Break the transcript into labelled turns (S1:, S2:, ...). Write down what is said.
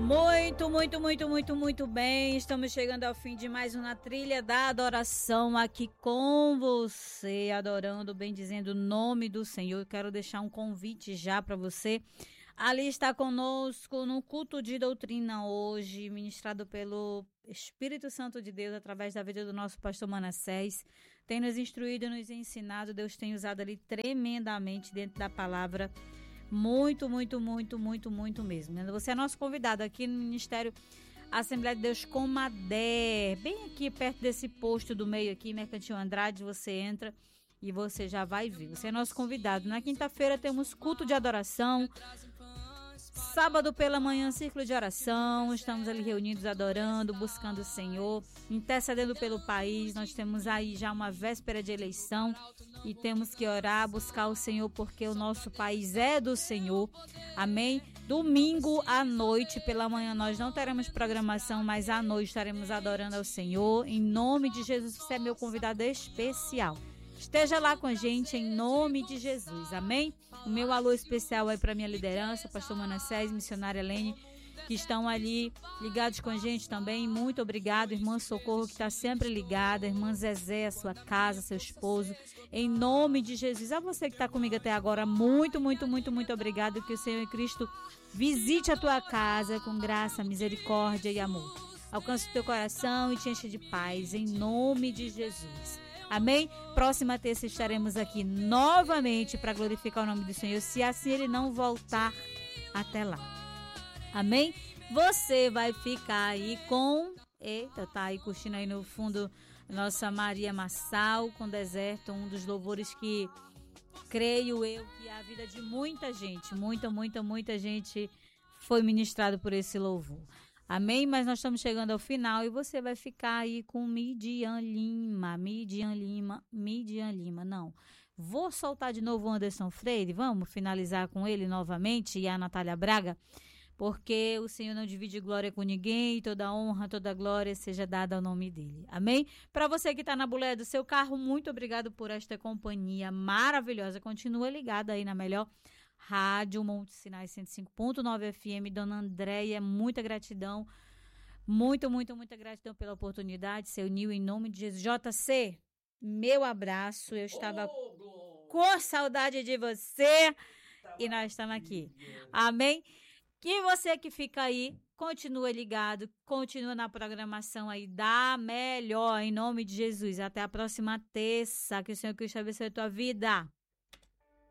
S1: Muito bem. Estamos chegando ao fim de mais uma trilha da adoração aqui com você, adorando, bendizendo o nome do Senhor. Eu quero deixar um convite já para você. Ali está conosco no culto de doutrina hoje, ministrado pelo Espírito Santo de Deus através da vida do nosso pastor Manassés. Tem nos instruído, nos ensinado. Deus tem usado ali tremendamente dentro da palavra. Muito mesmo. Você é nosso convidado aqui no Ministério Assembleia de Deus Comadé, bem aqui perto desse posto do meio aqui, Mercantil Andrade. Você entra e você já vai ver. Você é nosso convidado. Na quinta-feira temos culto de adoração. Sábado pela manhã, círculo de oração. Estamos ali reunidos, adorando, buscando o Senhor, intercedendo pelo país. Nós temos aí já uma véspera de eleição e temos que orar, buscar o Senhor, porque o nosso país é do Senhor. Amém? Domingo à noite, pela manhã nós não teremos programação, mas à noite estaremos adorando ao Senhor. Em nome de Jesus, você é meu convidado especial. Esteja lá com a gente em nome de Jesus, amém? O meu alô especial aí para minha liderança, pastor Manassés, missionária Helene, que estão ali ligados com a gente também. Muito obrigado, irmã Socorro, que está sempre ligada, irmã Zezé, a sua casa, seu esposo, em nome de Jesus. A você que está comigo até agora, muito obrigado, que o Senhor Cristo visite a tua casa com graça, misericórdia e amor. Alcance o teu coração e te enche de paz, em nome de Jesus. Amém? Próxima terça estaremos aqui novamente para glorificar o nome do Senhor, se assim Ele não voltar até lá. Amém? Você vai ficar aí com... Eita, tá aí curtindo aí no fundo nossa Maria Massal com Deserto, um dos louvores que creio eu que a vida de muita gente, muita gente foi ministrado por esse louvor. Amém? Mas nós estamos chegando ao final e você vai ficar aí com Midian Lima. Não. Vou soltar de novo o Anderson Freire. Vamos finalizar com ele novamente e a Natália Braga, porque o Senhor não divide glória com ninguém e toda honra, toda glória seja dada ao nome dele. Amém? Para você que está na boleia do seu carro, muito obrigado por esta companhia maravilhosa. Continua ligado aí na melhor Rádio Monte Sinai 105.9 FM, Dona Andréia, muita gratidão, muita gratidão pela oportunidade, seu Nil, em nome de Jesus. JC, meu abraço, eu estava com saudade de você e nós estamos aqui, amém? Que você que fica aí, continua ligado, continua na programação aí da melhor, em nome de Jesus. Até a próxima terça, que o Senhor Cristo abençoe a tua vida.